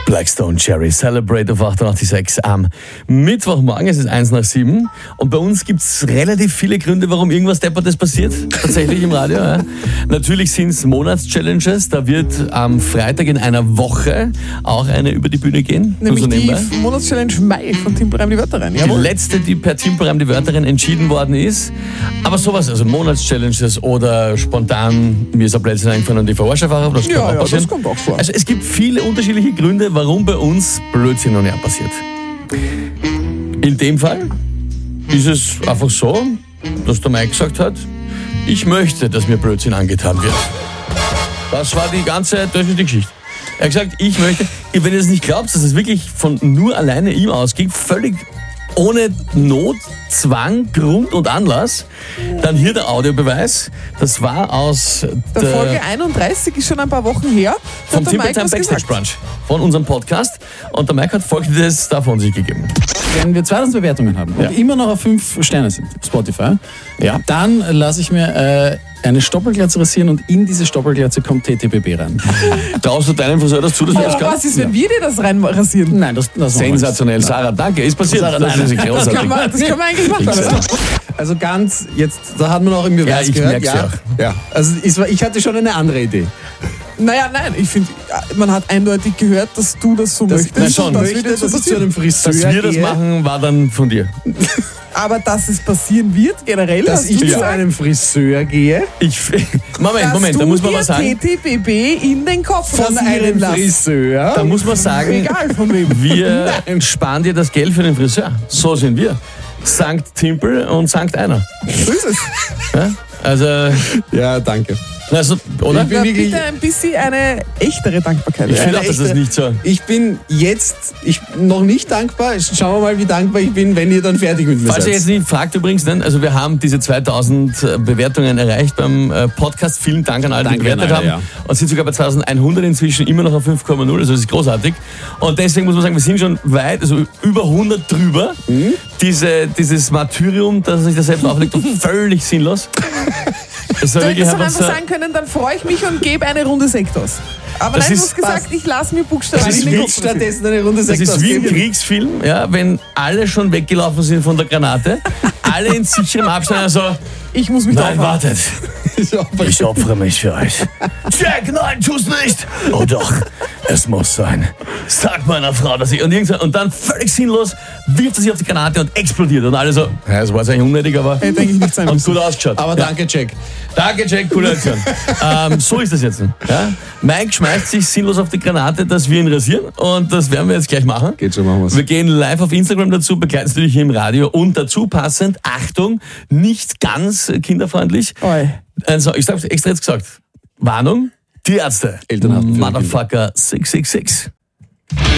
Blackstone Cherry Celebrate auf 88.6 am Mittwochmorgen. Es ist 6:01 und bei uns gibt es relativ viele Gründe, warum irgendwas Deppertes passiert, tatsächlich im Radio. Ja. Natürlich sind es Monatschallenges, da wird am Freitag in einer Woche auch eine über die Bühne gehen. Nämlich die Monatschallenge Mai von Timpelreim die Wörter rein. Die letzte, die per Timpelreim die Wörter rein entschieden worden ist. Aber sowas, also Monatschallenges oder spontan, mir ist ein Plätzchen eingefallen und die Verarschefahrer, das kann auch passieren. Das kommt auch vor. Also es gibt viele unterschiedliche Gründe, warum bei uns Blödsinn noch nicht passiert. In dem Fall ist es einfach so, dass der Mike gesagt hat, ich möchte, dass mir Blödsinn angetan wird. Das war die Geschichte. Er hat gesagt, ich möchte, wenn ihr es nicht glaubt, dass es wirklich von nur alleine ihm ausging, völlig ohne Not, Zwang, Grund und Anlass. Dann hier der Audiobeweis. Das war aus der Folge 31, ist schon ein paar Wochen her. Vom Timpelreim Backstage Brunch von unserem Podcast. Und der Mike hat Folgendes davon sich gegeben. Wenn wir 2000 Bewertungen haben und immer noch auf 5 Sterne sind, Spotify, dann lasse ich mir eine Stoppelglatze rasieren und in diese Stoppelglatze kommt TTBB rein. Traust du deinem Friseur das zu, dass du das kannst? Was ist, wenn wir dir das rein rasieren? Nein, das sensationell. Sarah, danke. Ist passiert. Sarah, das können wir eigentlich machen. Also ganz, jetzt, da hat man auch im Beweis gehört. Ja. Also ich hatte schon eine andere Idee. Naja, nein, ich finde, man hat eindeutig gehört, dass du das so möchtest. Nein, schon. Dass ich zu einem Friseur dass wir das machen, war dann von dir. Aber dass es passieren wird, generell, dass ich zu einem Friseur gehe. Moment, da muss man was sagen. TTBB in den Kopf von einem Friseur. Da muss man sagen, egal von wem. Wir sparen dir das Geld für den Friseur. So sind wir. Sankt Timpel und Sankt Einer. So ist es. Ja? Also. Ja, danke. Also, oder? Ich bin bitte ein bisschen eine echtere Dankbarkeit. Ich finde auch, das ist nicht so. Ich bin jetzt noch nicht dankbar. Schauen wir mal, wie dankbar ich bin, wenn ihr dann fertig mit mir seid. Falls ihr jetzt nicht fragt übrigens, also wir haben diese 2000 Bewertungen erreicht beim Podcast. Vielen Dank an alle, die bewertet haben. Ja. Und sind sogar bei 2100 inzwischen immer noch auf 5,0. Also das ist großartig. Und deswegen muss man sagen, wir sind schon weit, also über 100 drüber. Dieses Martyrium, das sich da selbst auflegt, völlig sinnlos. Du hättest doch einfach sagen können, dann freue ich mich und gebe eine Runde Sekt aus. Aber nein, du hast gesagt, ich lasse mir buchstabisch in den Kopf stattdessen eine Runde Sekt aus. Das ist wie im Kriegsfilm, wenn alle schon weggelaufen sind von der Granate, alle in sicherem Abstand, also ich muss mich nein, wartet. Ich opfere mich für euch. Jack, nein, tu's nicht. Oh doch, es muss sein. Sag meiner Frau, dass ich... Und dann völlig sinnlos wirft er sich auf die Granate und explodiert. Und alle so, es war eigentlich unnötig, aber... Denke ich nicht sein und gut ausgeschaut. Aber danke, Jack. Danke, Jack, coole Aktion. So ist das jetzt. Ja? Mike schmeißt sich sinnlos auf die Granate, dass wir ihn rasieren. Und das werden wir jetzt gleich machen. Geht schon, machen wir's. Wir gehen live auf Instagram dazu, begleiten es natürlich hier im Radio. Und dazu passend, Achtung, nicht ganz kinderfreundlich. Oi. Also, ich hab's extra jetzt gesagt. Warnung, die Ärzte. Elternhaft. Motherfucker 666.